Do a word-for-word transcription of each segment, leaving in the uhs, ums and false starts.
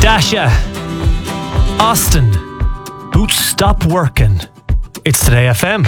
Jasha, Austin, Boots Stop Working. It's Today F M.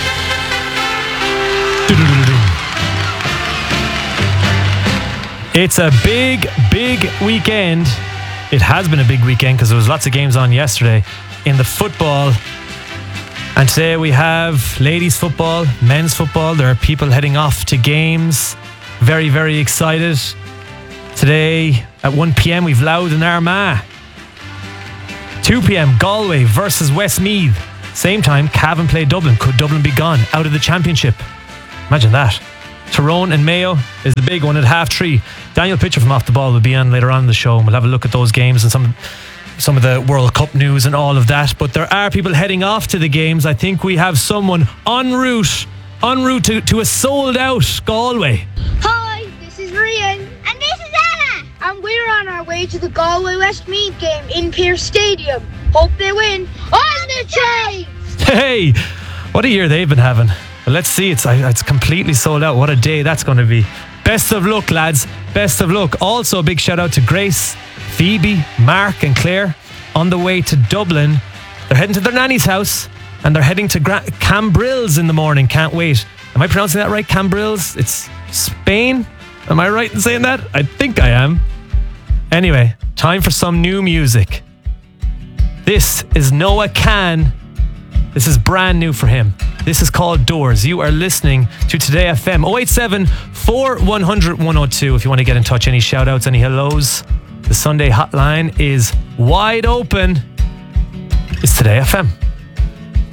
It's a big, big weekend. It has been a big weekend because there was lots of games on yesterday in the football. And today we have ladies football, men's football. There are people heading off to games. Very, very excited. Today at one p.m. we've Louth and Armagh. two p.m. Galway versus Westmeath. Same time Cavan play Dublin. Could Dublin be gone out of the championship? Imagine that. Tyrone and Mayo is the big one at half three. Daniel Pitcher from Off the Ball will be on later on in the show, and we'll have a look at those games and some some of the World Cup news and all of that. But there are people heading off to the games. I think we have someone en route en route to, to a sold out Galway. Hi, this is Rian. And this is Anna. And we're on our way to the Galway Westmeath game in Pearse Stadium. Hope they win. On the train! Hey, what a year they've been having. Well, let's see. It's it's completely sold out. What a day that's going to be. Best of luck, lads. Best of luck. Also, a big shout out to Grace, Phoebe, Mark and Claire on the way to Dublin. They're heading to their nanny's house and they're heading to Gra- Cambrils in the morning. Can't wait. Am I pronouncing that right? Cambrils? It's Spain? Am I right in saying that? I think I am. Anyway, time for some new music. This is Noah Kahan. This is brand new for him. This is called Doors. You are listening to Today F M. oh eight seven, four one hundred, one oh two if you want to get in touch. Any shout outs, any hellos. The Sunday hotline is wide open. It's Today F M.